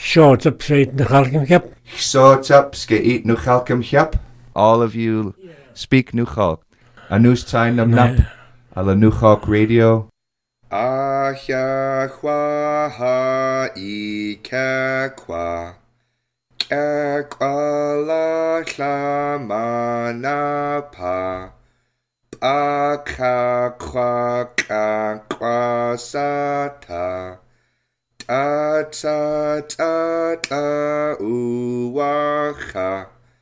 Short up straight the Chalcum Cap. Short up skate no Chalcum Cap. All of you speak Nuchalk. Anus Tain Nam Nap. Ala Nuchalk Radio. Ahya Kwa Ha Ika Kwa. Kakwala Klamana Pa. Baka Kwa Kwa Sata. Ta ta ta ta uwacha.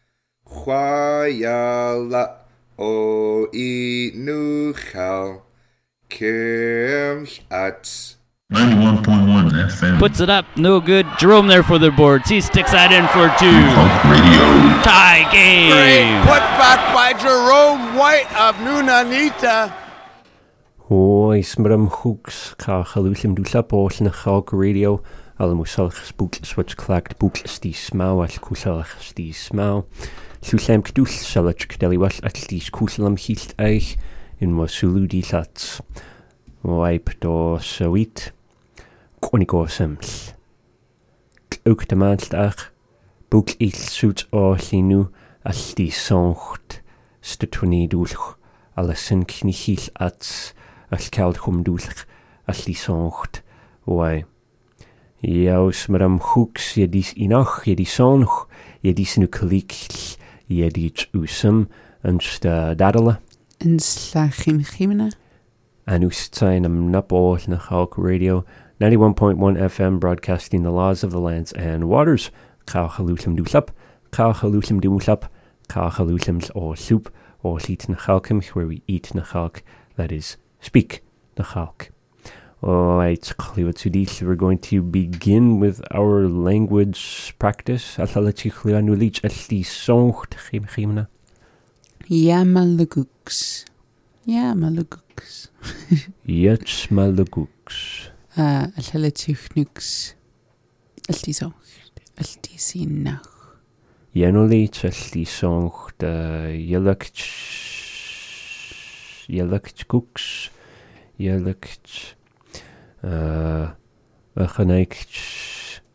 Chwayala o inuchal. Kim at 91.1 FM. Puts it up, no good. Jerome there for the boards. He sticks that in for two. Talk Radio. Tie game. Great put back by Jerome White of Nunanita. Hoi, smrum hooks, ka chalulim dula bos na Chalk Radio. Al musalch spook switch clacked book sti smau al kusalach sti smau. Sulem kdul salach kdeliwas at stis kusalam hilt eich in wasulu di lats. Wipe do sawit. Koniko sems. Ook de maanddag. Boek il suit o linu as sti soncht. Stutwani dulch. Allesin knichil ats. As keld chum dúlach as lí soncht. Wai. Jaus maram hooks jedis inach, jedis sonch, jedis nu kalikl, jedis usum, en sta dadala. En slachim chimena. En ustain am napol na Chalk Radio, 91.1 FM broadcasting the laws of the lands and waters. Kachalutim dulap, kachalutim dulap, kachalutim o soup, o eat na Chalkim, where we eat na Chalk, that is, speak the Chalk. Alright, we're going to begin with our language practice. Yamaluguks. Yamaluguks. Yamaluguks. Alhalatuchnux. Altisoncht. Altisinach. Yanolits altisoncht. Yelakt cooks. Yelakt. Achaneikt